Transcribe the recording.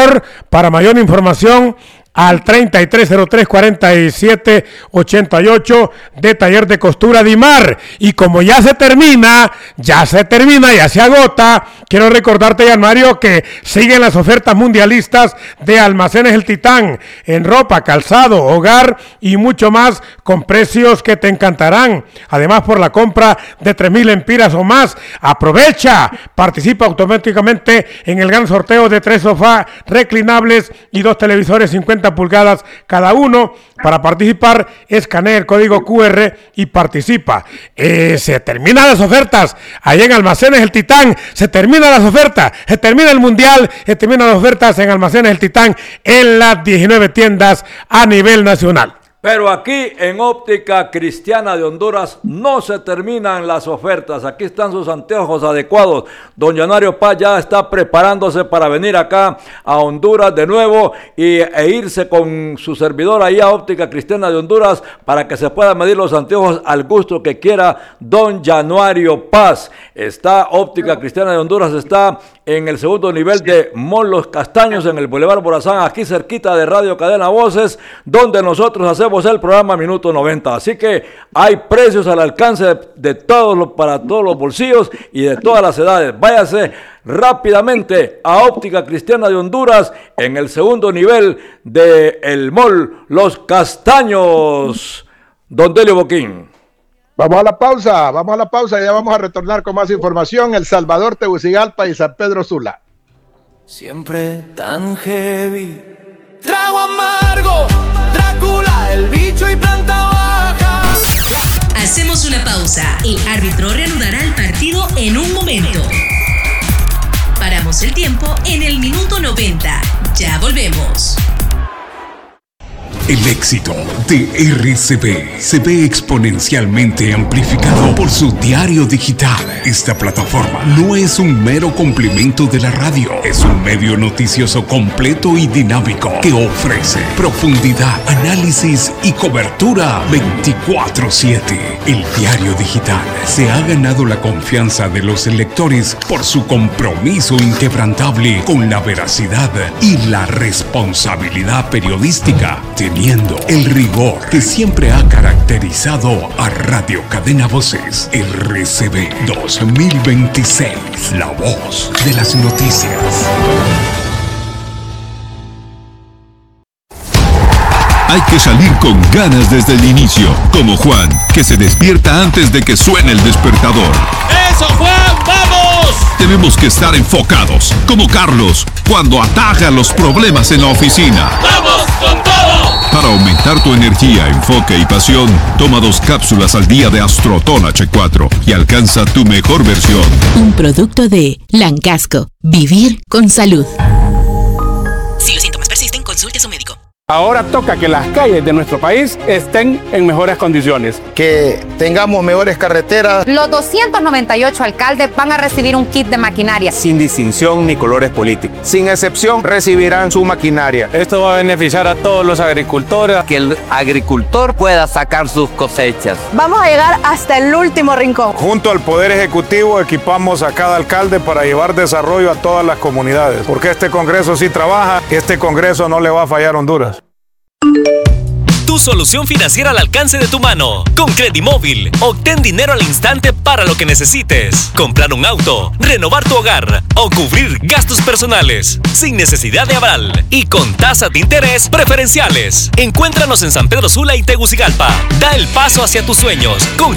mejor. Para mayor información, al 3303-4788 de Taller de Costura Dimar. Y como ya se termina, ya se agota, quiero recordarte, Jan Mario, que siguen las ofertas mundialistas de Almacenes El Titán en ropa, calzado, hogar y mucho más, con precios que te encantarán. Además, por la compra de 3,000 empiras o más, aprovecha, participa automáticamente en el gran sorteo de 3 sofás reclinables y 2 televisores 50 pulgadas cada uno. Para participar, escanea el código QR y participa. Se terminan las ofertas allá en Almacenes El Titán, se terminan las ofertas, se termina el mundial, se terminan las ofertas en Almacenes El Titán en las 19 tiendas a nivel nacional. Pero aquí en Óptica Cristiana de Honduras no se terminan las ofertas. Aquí están sus anteojos adecuados. Don Yanario Paz ya está preparándose para venir acá a Honduras de nuevo e irse con su servidor ahí a Óptica Cristiana de Honduras para que se puedan medir los anteojos al gusto que quiera don Yanario Paz. Está Óptica Cristiana de Honduras, está en el segundo nivel de Mall Los Castaños, en el Boulevard Morazán, aquí cerquita de Radio Cadena Voces, donde nosotros hacemos el programa Minuto 90. Así que hay precios al alcance de todos, para todos los bolsillos y de todas las edades. Váyase rápidamente a Óptica Cristiana de Honduras en el segundo nivel de el Mall Los Castaños. Don Delio Boquín. Vamos a la pausa, ya vamos a retornar con más información. El Salvador, Tegucigalpa y San Pedro Sula. Siempre tan heavy, trago amargo, Drácula, el bicho y planta baja. Hacemos una pausa. El árbitro reanudará el partido en un momento. Paramos el tiempo en el minuto 90. Ya volvemos. El éxito de RCB se ve exponencialmente amplificado por su diario digital. Esta plataforma no es un mero complemento de la radio, es un medio noticioso completo y dinámico que ofrece profundidad, análisis y cobertura 24/7. El diario digital se ha ganado la confianza de los lectores por su compromiso inquebrantable con la veracidad y la responsabilidad periodística, teniendo el rigor que siempre ha caracterizado a Radio Cadena Voces. RCB 2026, la voz de las noticias. Hay que salir con ganas desde el inicio, como Juan, que se despierta antes de que suene el despertador. ¡Eso, Juan! ¡Vamos! Tenemos que estar enfocados, como Carlos, cuando ataja los problemas en la oficina. ¡Vamos con todo! Para aumentar tu energía, enfoque y pasión, toma 2 cápsulas al día de Astroton H4 y alcanza tu mejor versión. Un producto de Lancasco. Vivir con salud. Si los síntomas persisten, consulte a su médico. Ahora toca que las calles de nuestro país estén en mejores condiciones. Que tengamos mejores carreteras. Los 298 alcaldes van a recibir un kit de maquinaria. Sin distinción ni colores políticos. Sin excepción, recibirán su maquinaria. Esto va a beneficiar a todos los agricultores. Que el agricultor pueda sacar sus cosechas. Vamos a llegar hasta el último rincón. Junto al Poder Ejecutivo equipamos a cada alcalde para llevar desarrollo a todas las comunidades. Porque este Congreso sí trabaja, este Congreso no le va a fallar a Honduras. Tu solución financiera al alcance de tu mano. Con Credimóvil, obtén dinero al instante para lo que necesites. Comprar un auto, renovar tu hogar o cubrir gastos personales. Sin necesidad de aval y con tasas de interés preferenciales. Encuéntranos en San Pedro Sula y Tegucigalpa. Da el paso hacia tus sueños con